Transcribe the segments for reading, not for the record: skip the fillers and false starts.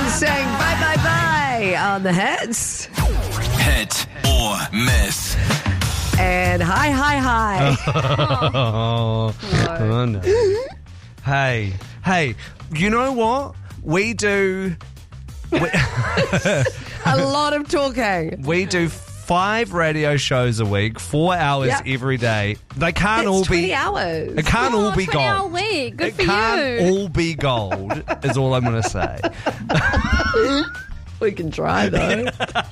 saying bye, bye, bye on the hits. Hit or miss. And hi. Oh, no. Hey, you know what? We do... A lot of talking. We do 5 radio shows a week, 4 hours every day. They can't all be 20 hours. It can't all be 20-hour gold. week. Good It for can't you. all be gold. Is all I'm going to say. We can try, though.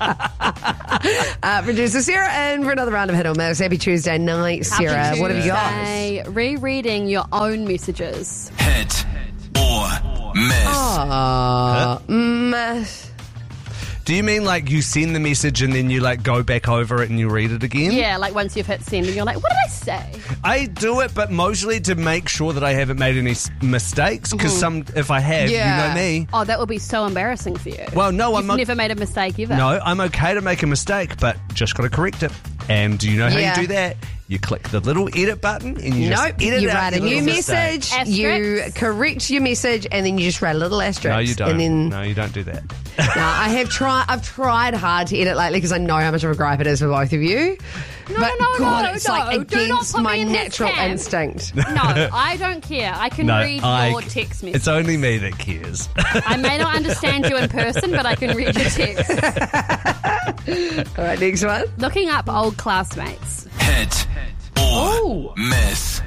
Producer Sarah in for another round of Hit or Miss. Happy Tuesday night, Sarah. Happy What have you got? Tuesday. Rereading your own messages. Hit or miss. Miss. Do you mean like you send the message and then you like go back over it and you read it again? Yeah, like once you've hit send and you're like, what did I say? I do it, but mostly to make sure that I haven't made any mistakes. Because if I have, you know me. Oh, that would be so embarrassing for you. Well, no, You've never made a mistake ever. No, I'm okay to make a mistake, but just got to correct it. And do you know how you do that? You click the little edit button and you just edit you out write a your new little mistake. message, you correct your message, and then you just write a little asterisk. No, you don't. And then, No, you don't do that. I've tried hard to edit lately because I know how much of a gripe it is for both of you. But God, it's like against my natural instinct. No, I don't care. I can read your text message. It's only me that cares. I may not understand you in person, but I can read your text. All right, next one. Looking up old classmates. Hit or miss.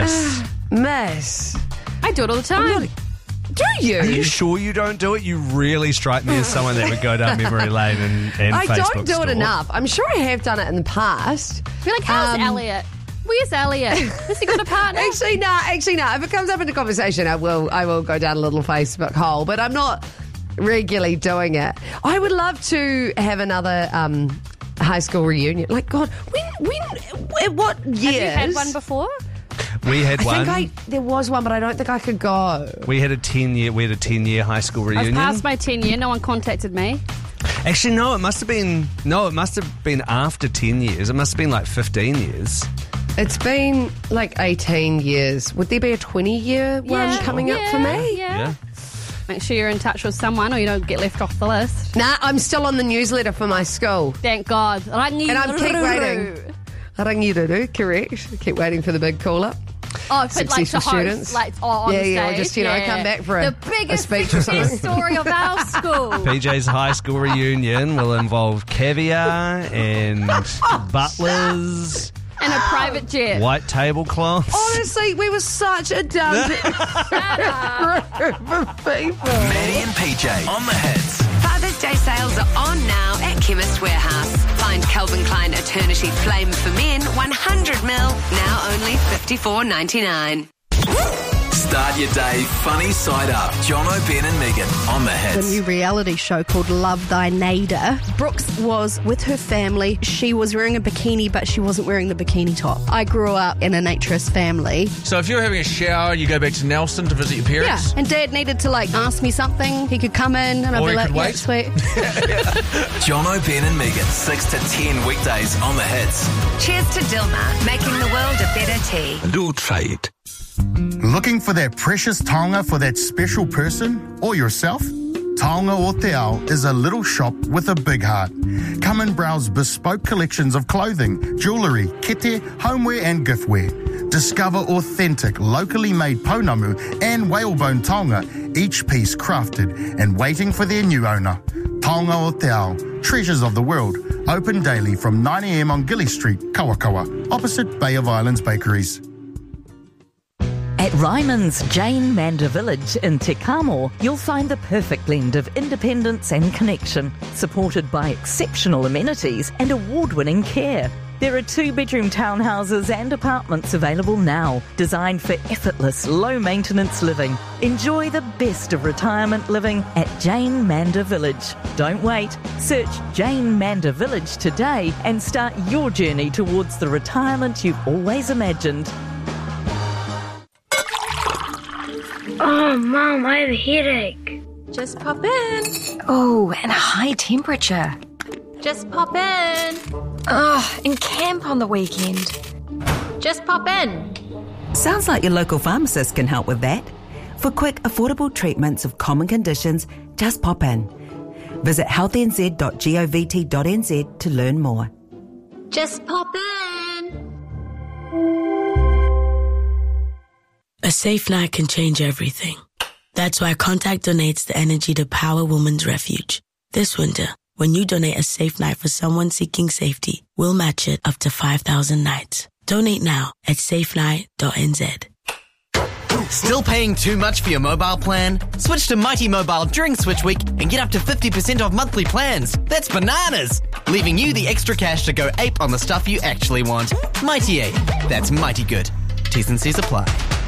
Miss. I do it all the time. Do you? Are you sure you don't do it? You really strike me as someone that would go down memory lane and I Facebook don't do stalk. it enough. I'm sure I have done it in the past. You're like, how's Elliot? Where's Elliot? Has he got a partner? Actually, no. If it comes up in the conversation, I will go down a little Facebook hole, but I'm not regularly doing it. I would love to have another high school reunion. Like, God, what years? Have you had one before? We had one. I think there was one, but I don't think I could go. We had a 10-year high school reunion. I've passed my 10 year. No one contacted me. Actually, no. It must have been after 10 years. It must have been like 15 years. It's been like 18 years. Would there be a 20-year one coming up for me? Yeah. Make sure you're in touch with someone or you don't get left off the list. Nah, I'm still on the newsletter for my school. Thank God. And I keep waiting. Rangiru, correct. Keep waiting for the big call-up. Oh, Successful like to students. host, on yeah, stage. or just, come back for the a biggest speech or something. success story of our school. PJ's high school reunion will involve caviar and butlers. And a private jet. White tablecloths. Honestly, we were such a dumb group of people. Maddie and PJ on the hits. Father's Day sales are on now at Chemist Warehouse. Find Calvin Klein Eternity Flame for Men 100ml, now only $54.99. Start your day funny side up. Jono, Ben and Megan on the The hits. new reality show called Love Thy Neighbour. Brooks was with her family. She was wearing a bikini, but she wasn't wearing the bikini top. I grew up in a naturist family. So if you're having a shower, you go back to Nelson to visit your Yeah, parents? and Dad needed to ask me something. He could come in and I'd Or be he like, could yeah, wait. sweet. Jono, Ben and Megan, 6 to 10 weekdays on the hits. Cheers to Dilmah, making the world a better tea. Do try it. Looking for that precious taonga for that special person or yourself? Taonga o Te Ao is a little shop with a big heart. Come and browse bespoke collections of clothing, jewellery, kete, homeware and giftware. Discover authentic, locally made pounamu and whalebone taonga, each piece crafted and waiting for their new owner. Taonga o Te Ao, treasures of the world, open daily from 9 a.m. on Gilly Street, Kawakawa, opposite Bay of Islands Bakeries. At Ryman's Jane Manda Village in Te Kamo, you'll find the perfect blend of independence and connection, supported by exceptional amenities and award-winning care. There are 2-bedroom townhouses and apartments available now, designed for effortless, low-maintenance living. Enjoy the best of retirement living at Jane Manda Village. Don't wait. Search Jane Manda Village today and start your journey towards the retirement you've always imagined. Oh, Mum, I have a headache. Just pop in. Oh, and a high temperature. Just pop in. Oh, and camp on the weekend. Just pop in. Sounds like your local pharmacist can help with that. For quick, affordable treatments of common conditions, Just pop in. Visit healthynz.govt.nz to learn more. Just pop in. A safe night can change everything. That's why Contact donates the energy to Power Women's Refuge. This winter, when you donate a safe night for someone seeking safety, we'll match it up to 5,000 nights. Donate now at safenight.nz. Still paying too much for your mobile plan? Switch to Mighty Mobile during Switch Week and get up to 50% off monthly plans. That's bananas! Leaving you the extra cash to go ape on the stuff you actually want. Mighty Ape. That's mighty good. T's and C's apply.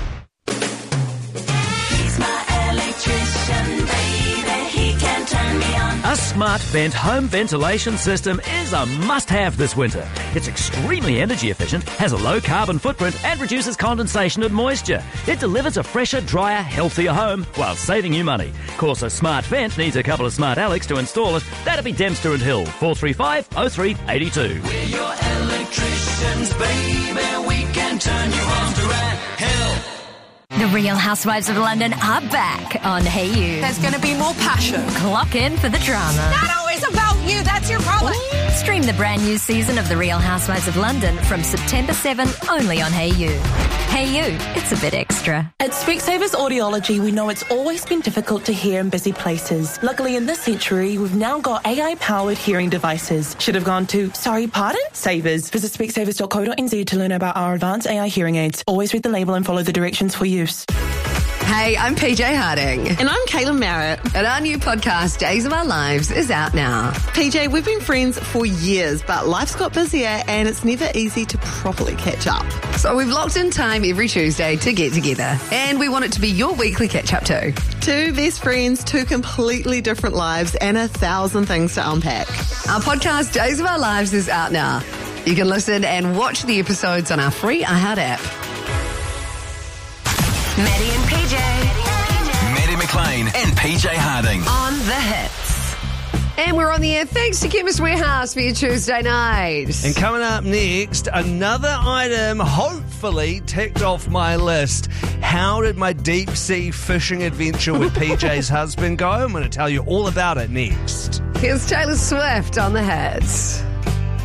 He's my electrician, baby. He can turn me on. A Smart Vent home ventilation system is a must-have this winter. It's extremely energy efficient, has a low carbon footprint and reduces condensation and moisture. It delivers a fresher, drier, healthier home while saving you money. Of course, a Smart Vent needs a couple of Smart Alex to install it. That'd be Dempster and Hill, 435 0382. We're your electricians, baby. We can turn you on to Hill. The Real Housewives of London are back on Hey You. There's going to be more passion. Clock in for the drama. Not always about you. That's your problem. Stream the brand new season of The Real Housewives of London from September 7 only on Hey You. Hey You, it's a bit extra. At Specsavers Audiology, we know it's always been difficult to hear in busy places. Luckily, in this century, we've now got AI-powered hearing devices. Should have gone to, sorry, pardon? Savers. Visit specsavers.co.nz to learn about our advanced AI hearing aids. Always read the label and follow the directions for use. Hey, I'm PJ Harding. And I'm Caitlin Merritt. And our new podcast, Days of Our Lives, is out now. PJ, we've been friends for years, but life's got busier and it's never easy to properly catch up. So we've locked in time every Tuesday to get together. And we want it to be your weekly catch-up too. Two best friends, two completely different lives, and 1,000 things to unpack. Our podcast, Days of Our Lives, is out now. You can listen and watch the episodes on our free iHeart app. Maddie and PJ. Maddie McLean and PJ Harding. On the hits. And we're on the air thanks to Chemist Warehouse for your Tuesday night. And coming up next, another item hopefully ticked off my list. How did my deep sea fishing adventure with PJ's husband go? I'm going to tell you all about it next. Here's Taylor Swift on the hits.